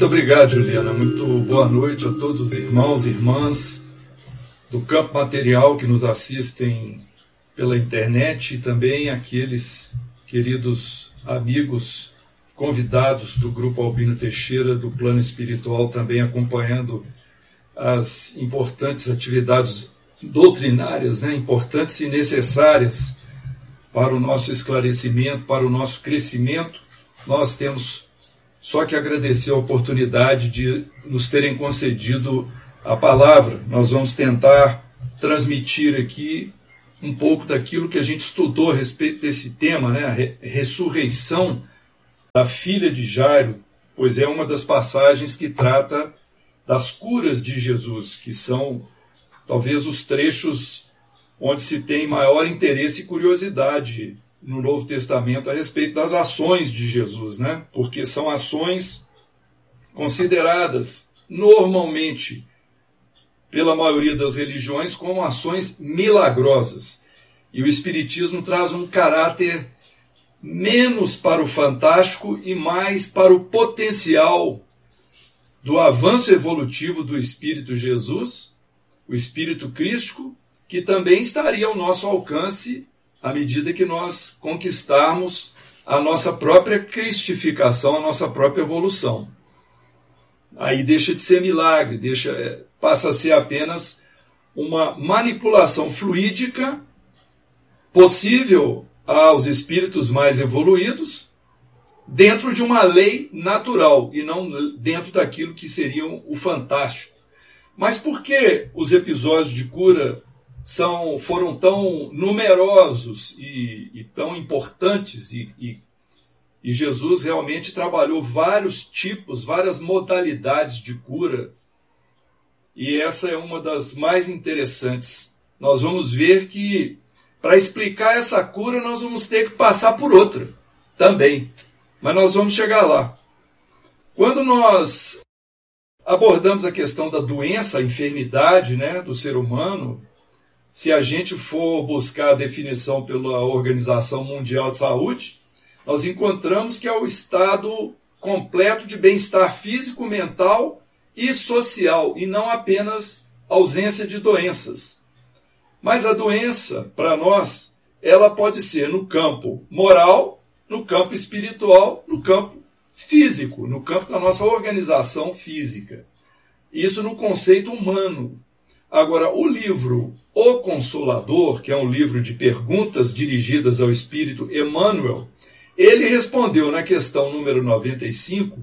Muito obrigado, Juliana. Muito boa noite a todos os irmãos e irmãs do campo material que nos assistem pela internet e também aqueles queridos amigos convidados do Grupo Albino Teixeira do Plano Espiritual, também acompanhando as importantes atividades doutrinárias, importantes e necessárias para o nosso esclarecimento, para o nosso crescimento. Nós temos só que agradecer a oportunidade de nos terem concedido a palavra. Nós vamos tentar transmitir aqui um pouco daquilo que a gente estudou a respeito desse tema, a ressurreição da filha de Jairo, pois é uma das passagens que trata das curas de Jesus, que são talvez os trechos onde se tem maior interesse e curiosidade no Novo Testamento a respeito das ações de Jesus, porque são ações consideradas normalmente pela maioria das religiões como ações milagrosas. E o Espiritismo traz um caráter menos para o fantástico e mais para o potencial do avanço evolutivo do Espírito Jesus, o Espírito Crístico, que também estaria ao nosso alcance à medida que nós conquistarmos a nossa própria cristificação, a nossa própria evolução. Aí deixa de ser milagre, passa a ser apenas uma manipulação fluídica possível aos espíritos mais evoluídos dentro de uma lei natural e não dentro daquilo que seria o fantástico. Mas por que os episódios de cura foram tão numerosos e tão importantes e Jesus realmente trabalhou vários tipos, várias modalidades de cura, e essa é uma das mais interessantes. Nós vamos ver que para explicar essa cura nós vamos ter que passar por outra também, mas nós vamos chegar lá. Quando nós abordamos a questão da doença, a enfermidade do ser humano, se a gente for buscar a definição pela Organização Mundial de Saúde, nós encontramos que é o estado completo de bem-estar físico, mental e social, e não apenas ausência de doenças. Mas a doença, para nós, ela pode ser no campo moral, no campo espiritual, no campo físico, no campo da nossa organização física. Isso no conceito humano. Agora, o livro O Consolador, que é um livro de perguntas dirigidas ao Espírito Emmanuel, ele respondeu na questão número 95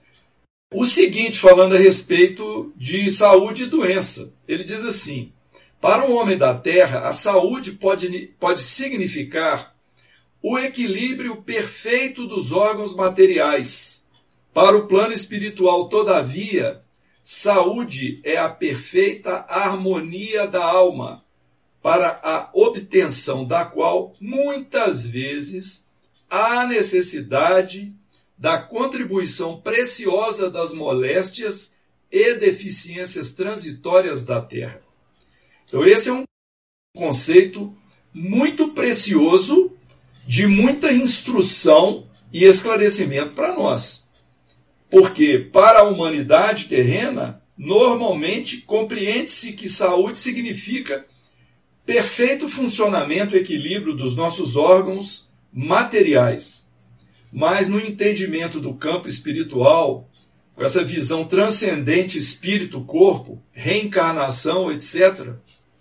o seguinte, falando a respeito de saúde e doença. Ele diz assim: para o homem da Terra, a saúde pode significar o equilíbrio perfeito dos órgãos materiais. Para o plano espiritual, todavia, saúde é a perfeita harmonia da alma, para a obtenção da qual, muitas vezes, há necessidade da contribuição preciosa das moléstias e deficiências transitórias da Terra. Então, esse é um conceito muito precioso, de muita instrução e esclarecimento para nós. Porque, para a humanidade terrena, normalmente compreende-se que saúde significa perfeito funcionamento e equilíbrio dos nossos órgãos materiais. Mas no entendimento do campo espiritual, com essa visão transcendente espírito-corpo, reencarnação, etc.,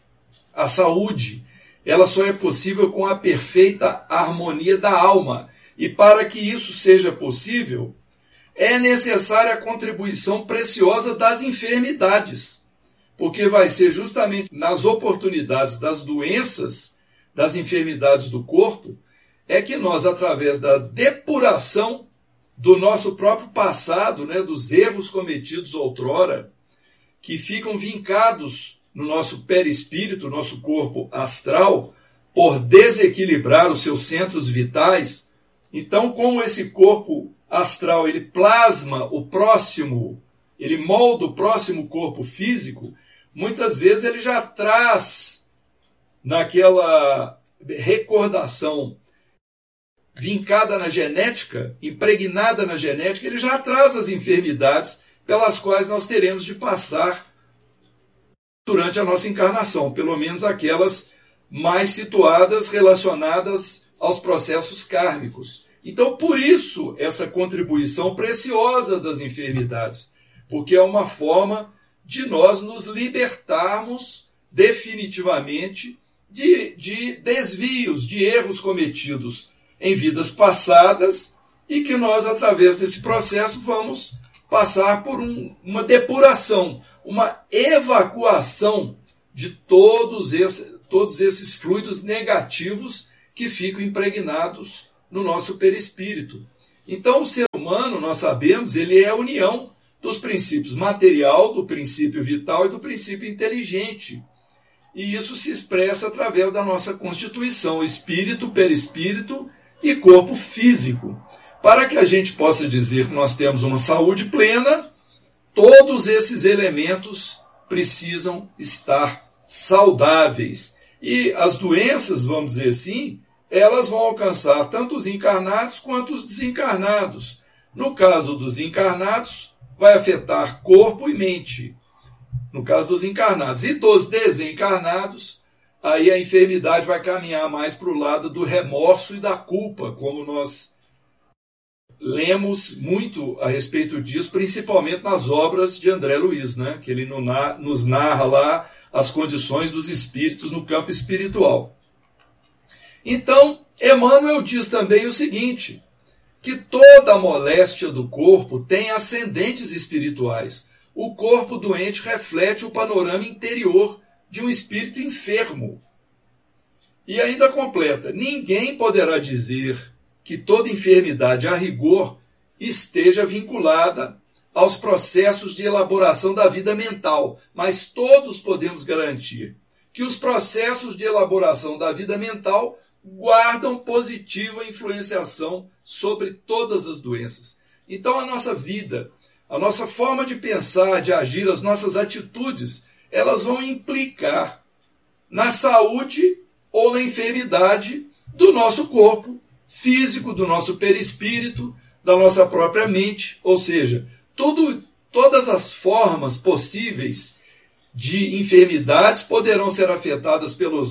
a saúde, ela só é possível com a perfeita harmonia da alma. E para que isso seja possível, é necessária a contribuição preciosa das enfermidades, porque vai ser justamente nas oportunidades das doenças, das enfermidades do corpo, é que nós, através da depuração do nosso próprio passado, dos erros cometidos outrora, que ficam vincados no nosso perispírito, nosso corpo astral, por desequilibrar os seus centros vitais. Então, como esse corpo astral, ele plasma o próximo, ele molda o próximo corpo físico, muitas vezes ele já traz naquela recordação vincada na genética, impregnada na genética, ele já traz as enfermidades pelas quais nós teremos de passar durante a nossa encarnação, pelo menos aquelas mais situadas, relacionadas aos processos kármicos. Então, por isso, essa contribuição preciosa das enfermidades, porque é uma forma de nós nos libertarmos definitivamente de desvios, de erros cometidos em vidas passadas e que nós, através desse processo, vamos passar por uma depuração, uma evacuação de todos esses fluidos negativos que ficam impregnados no nosso perispírito. Então, o ser humano, nós sabemos, ele é a união dos princípios material, do princípio vital e do princípio inteligente. E isso se expressa através da nossa constituição, espírito, perispírito e corpo físico. Para que a gente possa dizer que nós temos uma saúde plena, todos esses elementos precisam estar saudáveis. E as doenças, vamos dizer assim, elas vão alcançar tanto os encarnados quanto os desencarnados. No caso dos encarnados, vai afetar corpo e mente. No caso dos encarnados. E dos desencarnados, aí a enfermidade vai caminhar mais para o lado do remorso e da culpa, como nós lemos muito a respeito disso, principalmente nas obras de André Luiz, né? Que ele nos narra lá as condições dos espíritos no campo espiritual. Então, Emmanuel diz também o seguinte, que toda a moléstia do corpo tem ascendentes espirituais. O corpo doente reflete o panorama interior de um espírito enfermo. E ainda completa, ninguém poderá dizer que toda enfermidade, a rigor, esteja vinculada aos processos de elaboração da vida mental, mas todos podemos garantir que os processos de elaboração da vida mental guardam positiva influenciação sobre todas as doenças. Então a nossa vida, a nossa forma de pensar, de agir, as nossas atitudes, elas vão implicar na saúde ou na enfermidade do nosso corpo físico, do nosso perispírito, da nossa própria mente, ou seja, todas as formas possíveis de enfermidades poderão ser afetadas pela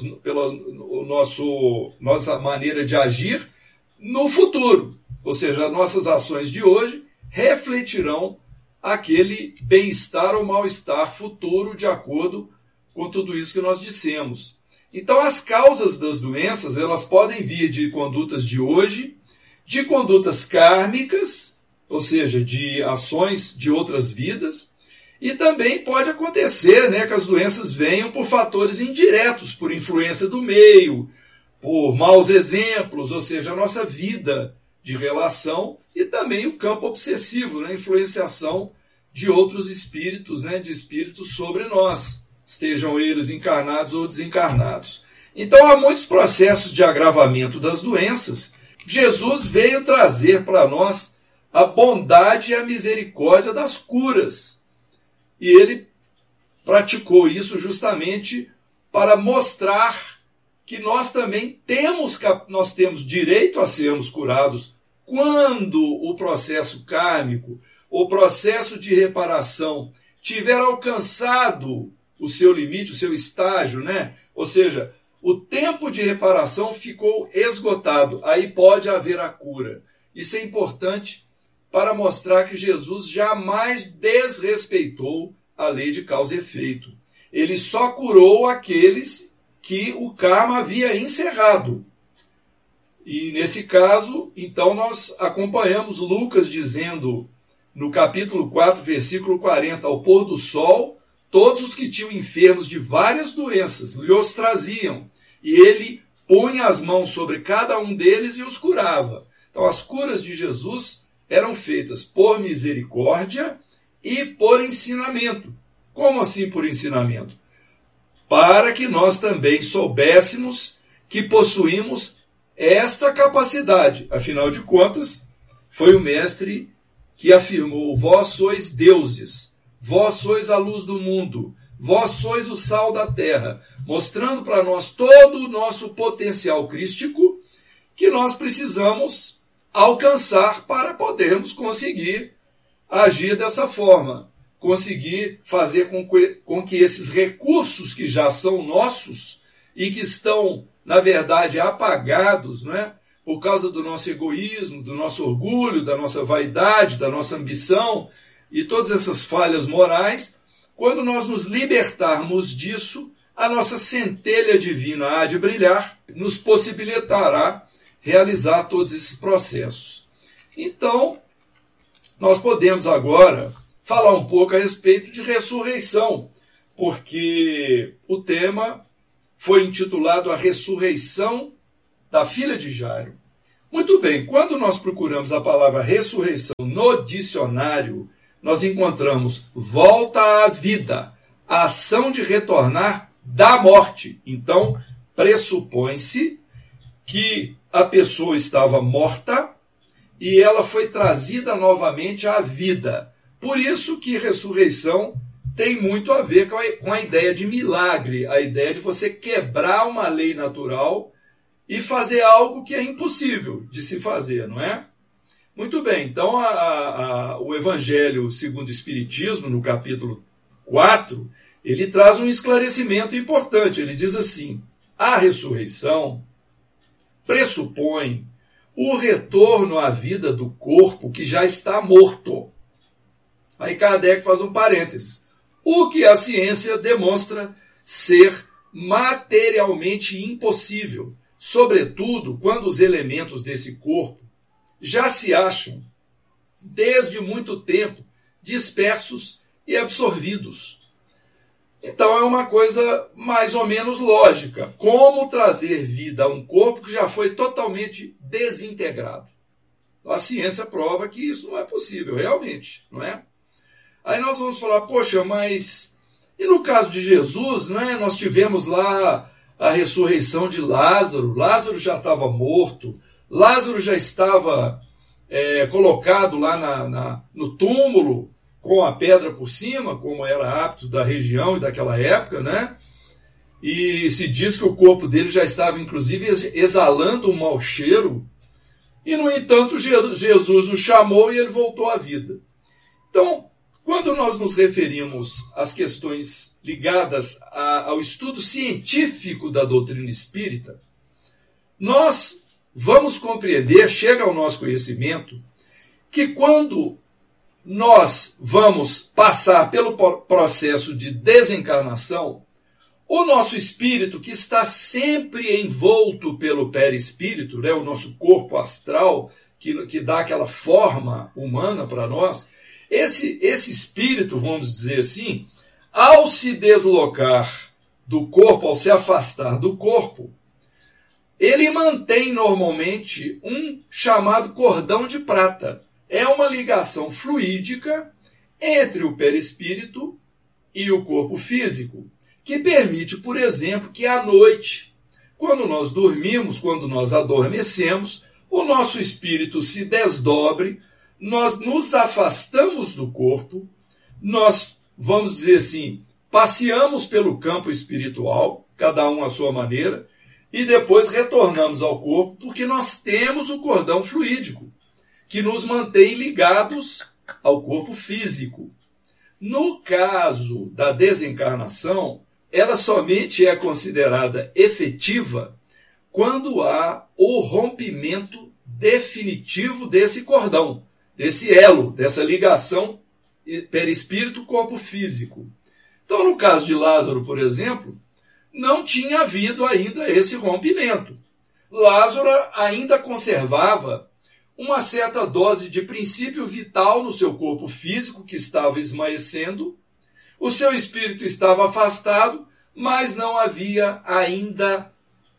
nossa maneira de agir no futuro. Ou seja, as nossas ações de hoje refletirão aquele bem-estar ou mal-estar futuro de acordo com tudo isso que nós dissemos. Então, as causas das doenças, elas podem vir de condutas de hoje, de condutas kármicas, ou seja, de ações de outras vidas, e também pode acontecer, né, que as doenças venham por fatores indiretos, por influência do meio, por maus exemplos, ou seja, a nossa vida de relação e também o campo obsessivo, né, influenciação de outros espíritos, né, de espíritos sobre nós, estejam eles encarnados ou desencarnados. Então há muitos processos de agravamento das doenças. Jesus veio trazer para nós a bondade e a misericórdia das curas. E ele praticou isso justamente para mostrar que nós também temos direito a sermos curados quando o processo kármico, o processo de reparação tiver alcançado o seu limite, o seu estágio, né? Ou seja, o tempo de reparação ficou esgotado. Aí pode haver a cura. Isso é importante para mostrar que Jesus jamais desrespeitou a lei de causa e efeito. Ele só curou aqueles que o karma havia encerrado. E nesse caso, então nós acompanhamos Lucas dizendo no capítulo 4, versículo 40, ao pôr do sol, todos os que tinham enfermos de várias doenças lhes traziam, e ele punha as mãos sobre cada um deles e os curava. Então as curas de Jesus eram feitas por misericórdia e por ensinamento. Como assim por ensinamento? Para que nós também soubéssemos que possuímos esta capacidade. Afinal de contas, foi o mestre que afirmou: vós sois deuses, vós sois a luz do mundo, vós sois o sal da terra, mostrando para nós todo o nosso potencial crístico, que nós precisamos alcançar para podermos conseguir agir dessa forma, conseguir fazer com que esses recursos que já são nossos e que estão, na verdade, apagados, né, por causa do nosso egoísmo, do nosso orgulho, da nossa vaidade, da nossa ambição e todas essas falhas morais, quando nós nos libertarmos disso, a nossa centelha divina há de brilhar, nos possibilitará realizar todos esses processos. Então, nós podemos agora falar um pouco a respeito de ressurreição, porque o tema foi intitulado A Ressurreição da Filha de Jairo. Muito bem, quando nós procuramos a palavra ressurreição no dicionário, nós encontramos volta à vida, a ação de retornar da morte. Então, pressupõe-se que a pessoa estava morta e ela foi trazida novamente à vida. Por isso que ressurreição tem muito a ver com a ideia de milagre, a ideia de você quebrar uma lei natural e fazer algo que é impossível de se fazer, não é? Muito bem, então o Evangelho segundo o Espiritismo, no capítulo 4, ele traz um esclarecimento importante. Ele diz assim: a ressurreição pressupõe o retorno à vida do corpo que já está morto. Aí Kardec faz um parênteses. O que a ciência demonstra ser materialmente impossível, sobretudo quando os elementos desse corpo já se acham, desde muito tempo, dispersos e absorvidos. Então é uma coisa mais ou menos lógica. Como trazer vida a um corpo que já foi totalmente desintegrado? A ciência prova que isso não é possível, realmente, não é? Aí nós vamos falar, poxa, mas e no caso de Jesus, né, nós tivemos lá a ressurreição de Lázaro. Lázaro já estava morto, Lázaro já estava colocado lá no túmulo com a pedra por cima, como era hábito da região e daquela época, né? E se diz que o corpo dele já estava, inclusive, exalando um mau cheiro. E, no entanto, Jesus o chamou e ele voltou à vida. Então, quando nós nos referimos às questões ligadas ao estudo científico da doutrina espírita, nós vamos compreender, chega ao nosso conhecimento, que quando nós vamos passar pelo processo de desencarnação, o nosso espírito, que está sempre envolto pelo perispírito, né, o nosso corpo astral, que dá aquela forma humana para nós, esse espírito, vamos dizer assim, ao se deslocar do corpo, ao se afastar do corpo, ele mantém normalmente um chamado cordão de prata. É uma ligação fluídica entre o perispírito e o corpo físico, que permite, por exemplo, que à noite, quando nós dormimos, quando nós adormecemos, o nosso espírito se desdobre, nós nos afastamos do corpo, nós, vamos dizer assim, passeamos pelo campo espiritual, cada um à sua maneira, e depois retornamos ao corpo, porque nós temos o cordão fluídico, que nos mantém ligados ao corpo físico. No caso da desencarnação, ela somente é considerada efetiva quando há o rompimento definitivo desse cordão, desse elo, dessa ligação perispírito-corpo físico. Então, no caso de Lázaro, por exemplo, não tinha havido ainda esse rompimento. Lázaro ainda conservava uma certa dose de princípio vital no seu corpo físico, que estava esmaecendo, o seu espírito estava afastado, mas não havia ainda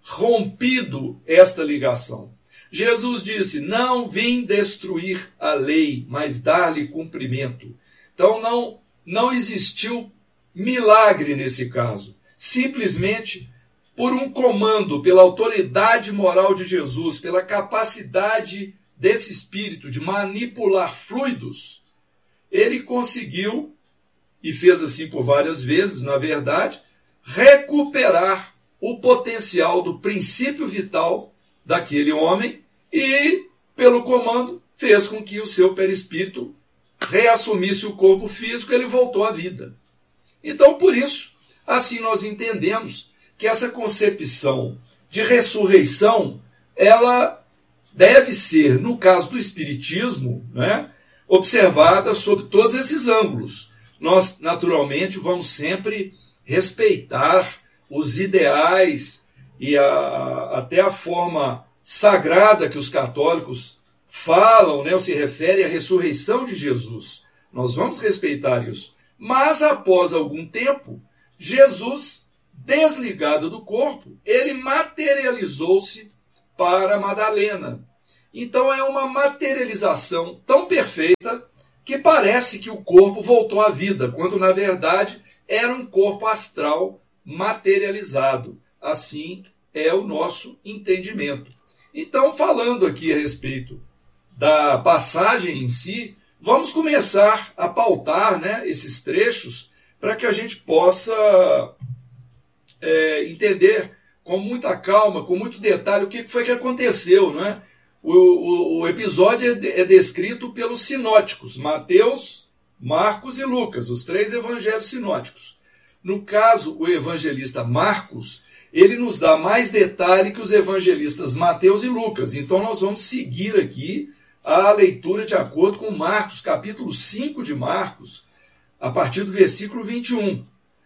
rompido esta ligação. Jesus disse: não vim destruir a lei, mas dar-lhe cumprimento. Então não existiu milagre nesse caso. Simplesmente por um comando, pela autoridade moral de Jesus, pela capacidade desse espírito de manipular fluidos, ele conseguiu, e fez assim por várias vezes, na verdade, recuperar o potencial do princípio vital daquele homem e, pelo comando, fez com que o seu perispírito reassumisse o corpo físico e ele voltou à vida. Então, por isso, assim nós entendemos que essa concepção de ressurreição, ela deve ser, no caso do Espiritismo, né, observada sob todos esses ângulos. Nós, naturalmente, vamos sempre respeitar os ideais e até a forma sagrada que os católicos falam, né, ou se referem à ressurreição de Jesus. Nós vamos respeitar isso. Mas, após algum tempo, Jesus, desligado do corpo, ele materializou-se para Madalena. Então é uma materialização tão perfeita que parece que o corpo voltou à vida, quando na verdade era um corpo astral materializado. Assim é o nosso entendimento. Então, falando aqui a respeito da passagem em si, vamos começar a pautar, né, esses trechos para que a gente possa entender com muita calma, com muito detalhe, o que foi que aconteceu. Né? O episódio é descrito pelos sinóticos, Mateus, Marcos e Lucas, os 3 evangelhos sinóticos. No caso, o evangelista Marcos, ele nos dá mais detalhe que os evangelistas Mateus e Lucas. Então nós vamos seguir aqui a leitura de acordo com Marcos, capítulo 5 de Marcos, a partir do versículo 21.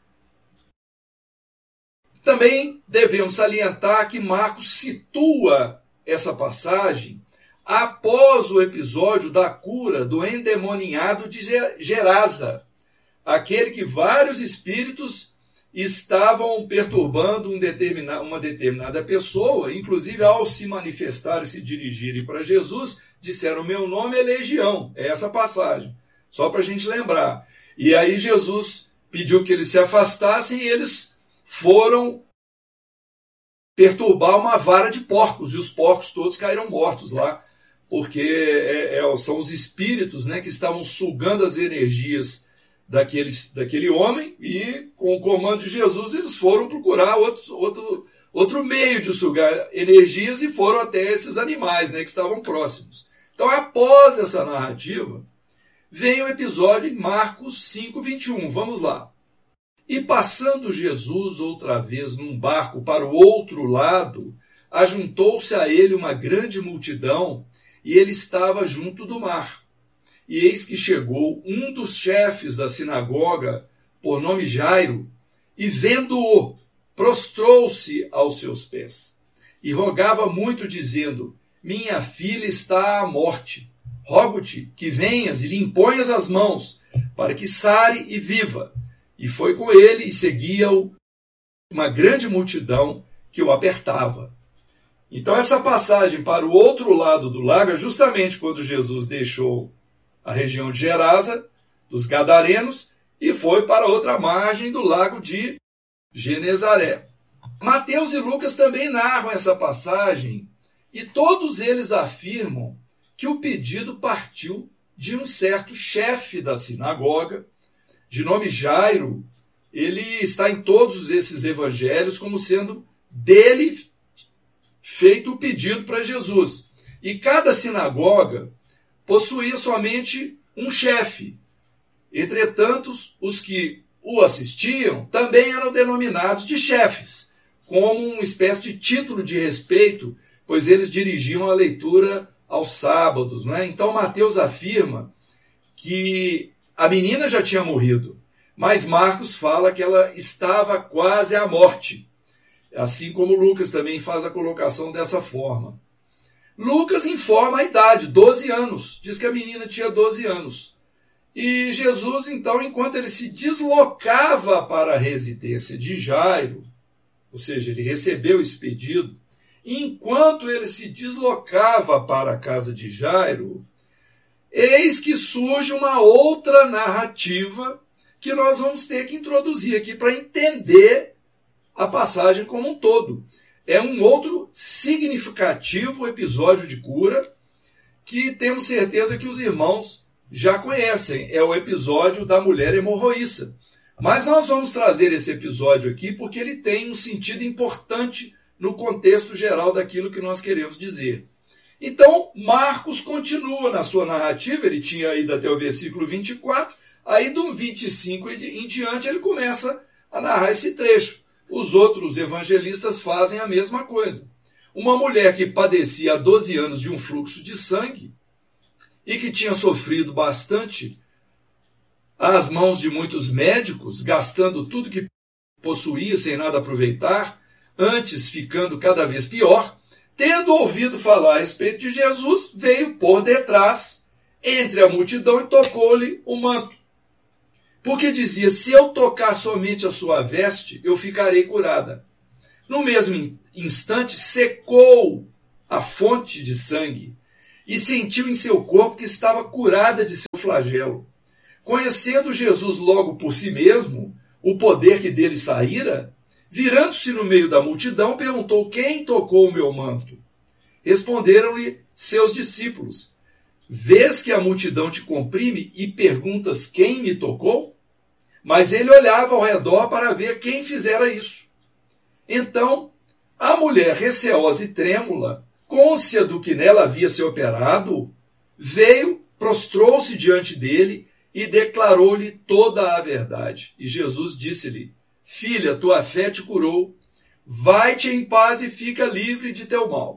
Também devemos salientar que Marcos situa essa passagem após o episódio da cura do endemoniado de Gerasa, aquele que vários espíritos estavam perturbando uma determinada pessoa, inclusive ao se manifestar e se dirigirem para Jesus, disseram: meu nome é Legião. É essa passagem, só para a gente lembrar. E aí Jesus pediu que eles se afastassem e eles foram perturbar uma vara de porcos, e os porcos todos caíram mortos lá, porque são os espíritos, né, que estavam sugando as energias daquele homem, e com o comando de Jesus eles foram procurar outro meio de sugar energias e foram até esses animais, né, que estavam próximos. Então, após essa narrativa, vem o episódio em Marcos 5:21. Vamos lá. E passando Jesus outra vez num barco para o outro lado, ajuntou-se a ele uma grande multidão, e ele estava junto do mar. E eis que chegou um dos chefes da sinagoga, por nome Jairo, e vendo-o, prostrou-se aos seus pés. E rogava muito, dizendo: minha filha está à morte. Rogo-te que venhas e lhe imponhas as mãos, para que sare e viva. E foi com ele e seguia-o uma grande multidão que o apertava. Então essa passagem para o outro lado do lago é justamente quando Jesus deixou a região de Gerasa, dos Gadarenos, e foi para a outra margem do lago de Genezaré. Mateus e Lucas também narram essa passagem, e todos eles afirmam que o pedido partiu de um certo chefe da sinagoga, de nome Jairo. Ele está em todos esses evangelhos como sendo dele feito o pedido para Jesus. E cada sinagoga possuía somente um chefe. Entretanto, os que o assistiam também eram denominados de chefes, como uma espécie de título de respeito, pois eles dirigiam a leitura aos sábados. Né? Então Mateus afirma que a menina já tinha morrido, mas Marcos fala que ela estava quase à morte, assim como Lucas também faz a colocação dessa forma. Lucas informa a idade, 12 anos, diz que a menina tinha 12 anos. E Jesus, então, enquanto ele se deslocava para a residência de Jairo, ou seja, ele recebeu esse pedido, e enquanto ele se deslocava para a casa de Jairo, eis que surge uma outra narrativa que nós vamos ter que introduzir aqui para entender a passagem como um todo. É um outro significativo episódio de cura que temos certeza que os irmãos já conhecem. É o episódio da mulher hemorroíça. Mas nós vamos trazer esse episódio aqui porque ele tem um sentido importante no contexto geral daquilo que nós queremos dizer. Então, Marcos continua na sua narrativa, ele tinha ido até o versículo 24, aí do 25 em diante ele começa a narrar esse trecho. Os outros evangelistas fazem a mesma coisa. Uma mulher que padecia há 12 anos de um fluxo de sangue e que tinha sofrido bastante às mãos de muitos médicos, gastando tudo que possuía sem nada aproveitar, antes ficando cada vez pior, tendo ouvido falar a respeito de Jesus, veio por detrás, entre a multidão, e tocou-lhe o manto. Porque dizia, se eu tocar somente a sua veste, eu ficarei curada. No mesmo instante, secou a fonte de sangue e sentiu em seu corpo que estava curada de seu flagelo. Conhecendo Jesus logo por si mesmo, o poder que dele saíra, virando-se no meio da multidão, perguntou, quem tocou o meu manto? Responderam-lhe seus discípulos, vês que a multidão te comprime e perguntas quem me tocou? Mas ele olhava ao redor para ver quem fizera isso. Então, a mulher receosa e trêmula, cônscia do que nela havia se operado, veio, prostrou-se diante dele e declarou-lhe toda a verdade. E Jesus disse-lhe, filha, tua fé te curou, vai-te em paz e fica livre de teu mal.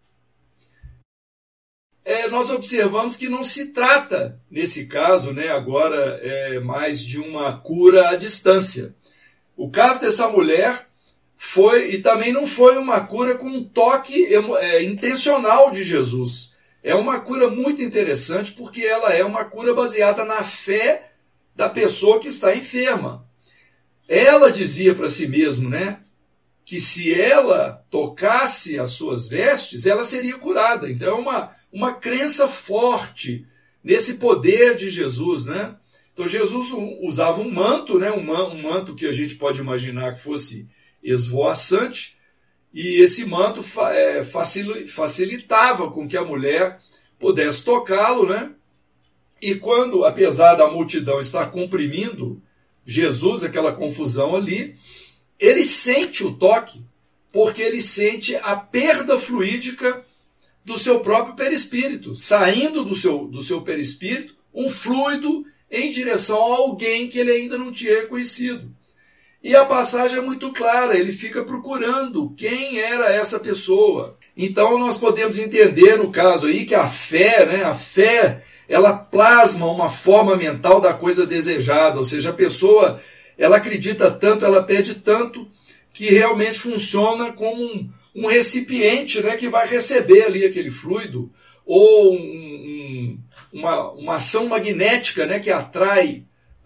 Nós observamos que não se trata, nesse caso, agora mais de uma cura à distância. O caso dessa mulher foi, e também não foi uma cura com um toque intencional de Jesus. É uma cura muito interessante porque ela é uma cura baseada na fé da pessoa que está enferma. Ela dizia para si mesma, que se ela tocasse as suas vestes, ela seria curada. Então é uma crença forte nesse poder de Jesus, Então Jesus usava um manto, um manto que a gente pode imaginar que fosse esvoaçante, e esse manto facilitava com que a mulher pudesse tocá-lo, E quando, apesar da multidão estar comprimindo Jesus, aquela confusão ali, ele sente o toque, porque ele sente a perda fluídica do seu próprio perispírito, saindo do seu perispírito um fluido em direção a alguém que ele ainda não tinha reconhecido. E a passagem é muito clara, ele fica procurando quem era essa pessoa. Então nós podemos entender no caso aí que a fé, ela plasma uma forma mental da coisa desejada, ou seja, a pessoa, ela acredita tanto, ela pede tanto, que realmente funciona como um recipiente, que vai receber ali aquele fluido, ou uma ação magnética, que atrai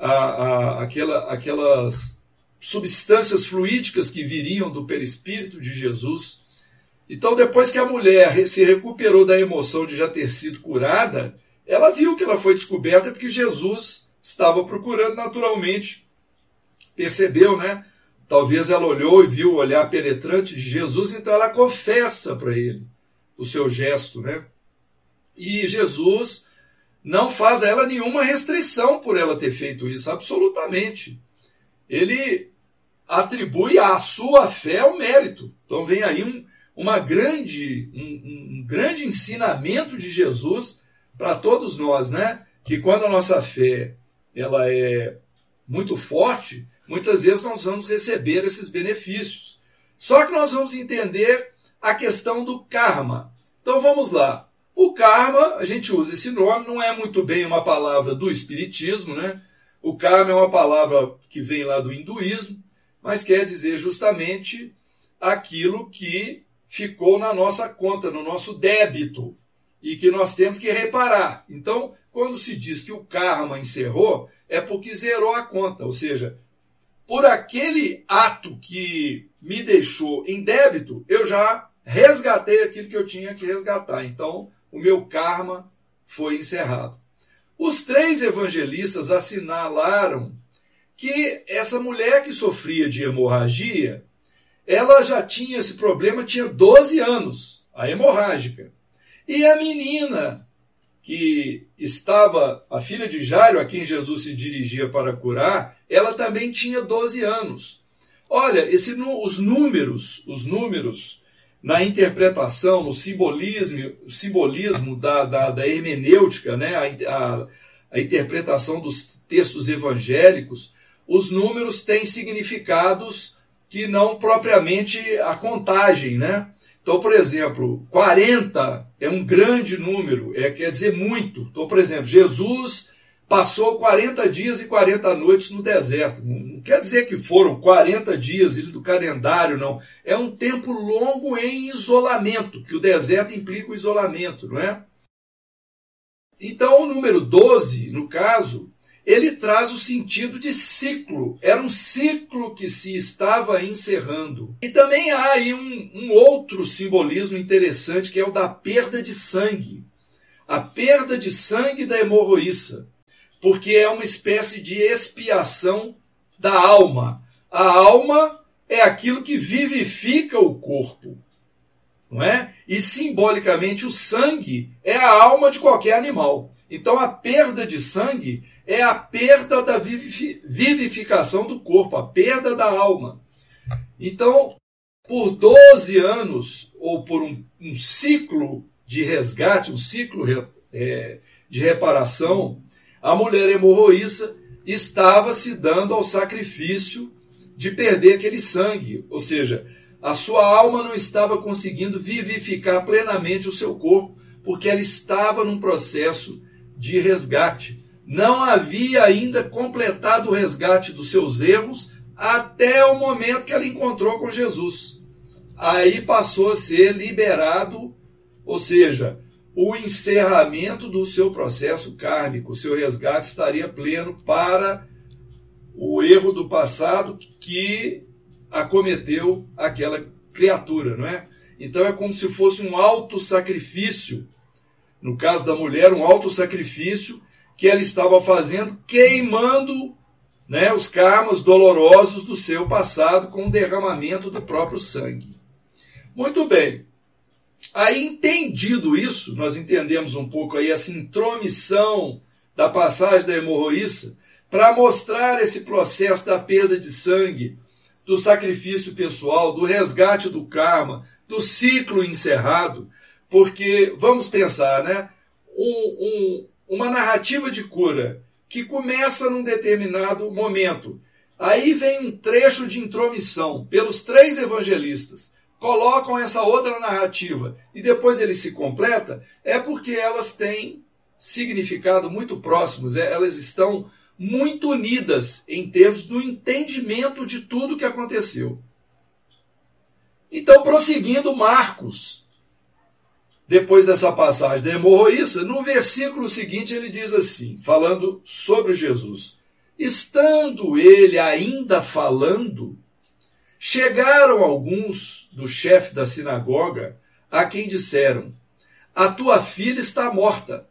aquelas substâncias fluídicas que viriam do perispírito de Jesus. Então, depois que a mulher se recuperou da emoção de já ter sido curada, ela viu que ela foi descoberta porque Jesus estava procurando naturalmente. Percebeu, Talvez ela olhou e viu o olhar penetrante de Jesus, então ela confessa para ele o seu gesto, E Jesus não faz a ela nenhuma restrição por ela ter feito isso, absolutamente. Ele atribui à sua fé o mérito. Então vem aí um grande ensinamento de Jesus para todos nós, Que quando a nossa fé ela é muito forte, muitas vezes nós vamos receber esses benefícios. Só que nós vamos entender a questão do karma. Então vamos lá. O karma, a gente usa esse nome, não é muito bem uma palavra do espiritismo, O karma é uma palavra que vem lá do hinduísmo, mas quer dizer justamente aquilo que ficou na nossa conta, no nosso débito, e que nós temos que reparar. Então, quando se diz que o karma encerrou, é porque zerou a conta, ou seja, por aquele ato que me deixou em débito, eu já resgatei aquilo que eu tinha que resgatar. Então, o meu karma foi encerrado. Os 3 evangelistas assinalaram que essa mulher que sofria de hemorragia, ela já tinha esse problema, tinha 12 anos, a hemorrágica. E a menina que estava, a filha de Jairo, a quem Jesus se dirigia para curar, ela também tinha 12 anos. Olha, os números na interpretação, no simbolismo da hermenêutica, né? A interpretação dos textos evangélicos, os números têm significados que não propriamente a contagem, né? Então, por exemplo, 40 é um grande número, quer dizer muito. Então, por exemplo, Jesus passou 40 dias e 40 noites no deserto. Não quer dizer que foram 40 dias do calendário, não. É um tempo longo em isolamento, porque o deserto implica o isolamento, não é? Então, o número 12, no caso, ele traz o sentido de ciclo. Era um ciclo que se estava encerrando. E também há aí um outro simbolismo interessante, que é o da perda de sangue. A perda de sangue da hemorroíça, porque é uma espécie de expiação da alma. A alma é aquilo que vivifica o corpo, não é? E simbolicamente o sangue é a alma de qualquer animal. Então a perda de sangue é a perda da vivificação do corpo, a perda da alma. Então, por 12 anos, ou por um ciclo de resgate, um ciclo de reparação, a mulher hemorroíça estava se dando ao sacrifício de perder aquele sangue. Ou seja, a sua alma não estava conseguindo vivificar plenamente o seu corpo, porque ela estava num processo de resgate. Não havia ainda completado o resgate dos seus erros até o momento que ela encontrou com Jesus. Aí passou a ser liberado, ou seja, o encerramento do seu processo kármico, o seu resgate estaria pleno para o erro do passado que acometeu aquela criatura, não é? Então é como se fosse um autossacrifício, no caso da mulher, um autossacrifício que ela estava fazendo, queimando, né, os karmas dolorosos do seu passado com o derramamento do próprio sangue. Muito bem. Aí, entendido isso, nós entendemos um pouco aí essa intromissão da passagem da hemorroíça para mostrar esse processo da perda de sangue, do sacrifício pessoal, do resgate do karma, do ciclo encerrado, porque, vamos pensar, né, uma narrativa de cura que começa num determinado momento, aí vem um trecho de intromissão pelos 3 evangelistas, colocam essa outra narrativa e depois ele se completa, é porque elas têm significado muito próximos, elas estão muito unidas em termos do entendimento de tudo que aconteceu. Então, prosseguindo, Marcos, depois dessa passagem da hemorroíça, no versículo seguinte ele diz assim, falando sobre Jesus: estando ele ainda falando, chegaram alguns do chefe da sinagoga, a quem disseram: a tua filha está morta.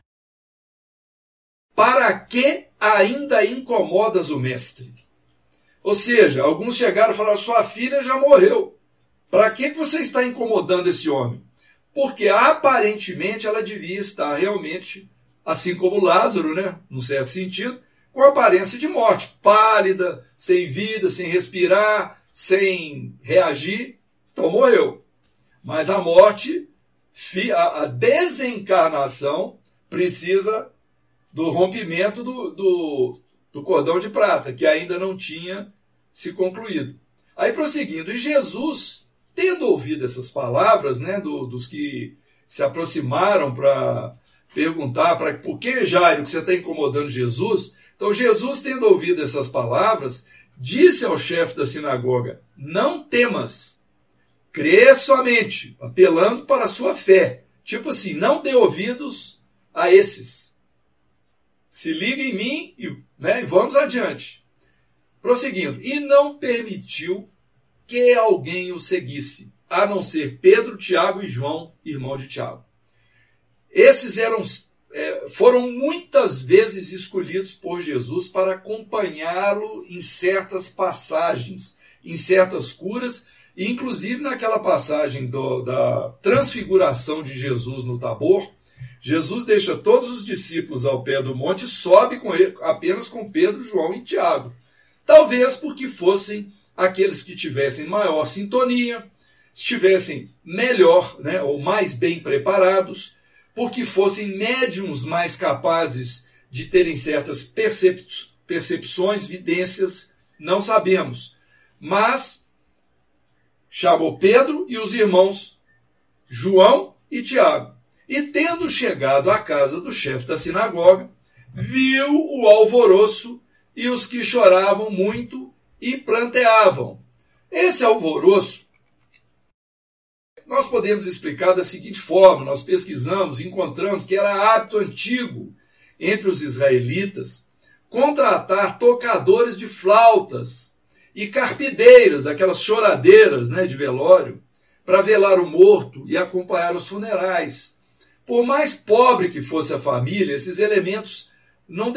Para que ainda incomodas o mestre? Ou seja, alguns chegaram e falaram: sua filha já morreu. Para que você está incomodando esse homem? Porque aparentemente ela devia estar realmente, assim como Lázaro, né, num certo sentido, com aparência de morte, pálida, sem vida, sem respirar, sem reagir, então morreu. Mas a morte, a desencarnação, precisa do rompimento do cordão de prata, que ainda não tinha se concluído. Aí prosseguindo, e Jesus, tendo ouvido essas palavras, né, dos que se aproximaram para perguntar por que, Jairo, que você está incomodando Jesus, então Jesus, tendo ouvido essas palavras, disse ao chefe da sinagoga: não temas, crê somente, apelando para a sua fé. Tipo assim, não dê ouvidos a esses. Se liga em mim e vamos adiante. Prosseguindo, e não permitiu que alguém o seguisse, a não ser Pedro, Tiago e João, irmão de Tiago. Esses foram muitas vezes escolhidos por Jesus para acompanhá-lo em certas passagens, em certas curas, e inclusive naquela passagem da transfiguração de Jesus no Tabor, Jesus deixa todos os discípulos ao pé do monte e sobe apenas com Pedro, João e Tiago. Talvez porque fossem aqueles que tivessem maior sintonia, estivessem melhor, né, ou mais bem preparados, porque fossem médiums mais capazes de terem certas percepções, vidências, não sabemos. Mas chamou Pedro e os irmãos João e Tiago. E tendo chegado à casa do chefe da sinagoga, viu o alvoroço e os que choravam muito e pranteavam. Esse alvoroço nós podemos explicar da seguinte forma: nós pesquisamos e encontramos que era hábito antigo entre os israelitas contratar tocadores de flautas e carpideiras, aquelas choradeiras, né, de velório, para velar o morto e acompanhar os funerais. Por mais pobre que fosse a família, esses elementos não